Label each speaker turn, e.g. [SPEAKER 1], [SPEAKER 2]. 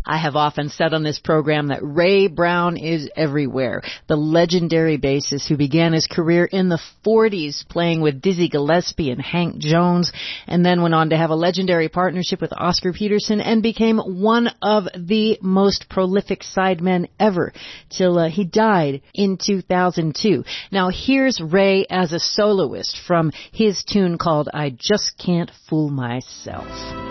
[SPEAKER 1] I have often said on this program that Ray Brown is everywhere. The legendary bassist who began his career in the 40s playing with Dizzy Gillespie and Hank Jones, and then went on to have a legendary partnership with Oscar Peterson and became one of the most prolific sidemen ever till he died in 2002. Now here's Ray as a soloist from his tune called I Just Can't Fool Myself.